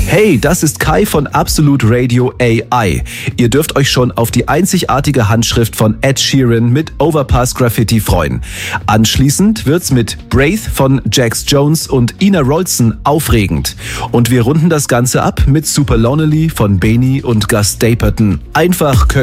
Hey, das ist Kai von Absolute Radio AI. Ihr dürft euch schon auf die einzigartige Handschrift von Ed Sheeran mit Overpass Graffiti freuen. Anschließend wird's mit Braith von Jax Jones und Ina Rolson aufregend. Und wir runden das Ganze ab mit Super Lonely von Benny und Gus Stapleton. Einfach